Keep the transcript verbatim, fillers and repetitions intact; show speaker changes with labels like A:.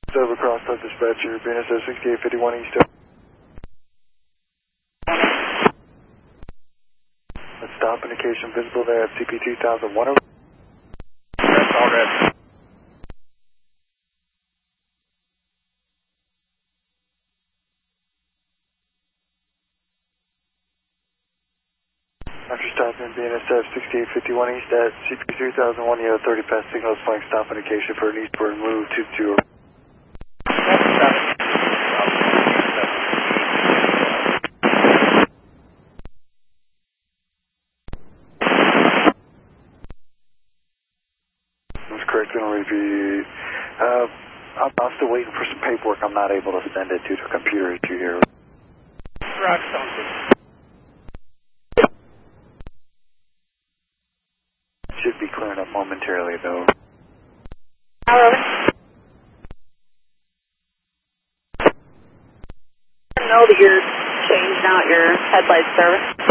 A: Over cross up dispatcher, B N S F sixty-eight fifty-one East. Let's stop indication visible there at C P two thousand one.
B: That's all red.
A: After stopping B N S F sixty-eight fifty-one East at C P two thousand one, you have thirty past signals flying stop indication for an eastward move to two. That's correct, going to repeat. Uh, I'm, I'm still waiting for some paperwork. I'm not able to send it due to a computer issue here.
B: Rock something.
A: Should be clearing up momentarily, though.
C: Hello. I know that you're changing out your headlight service.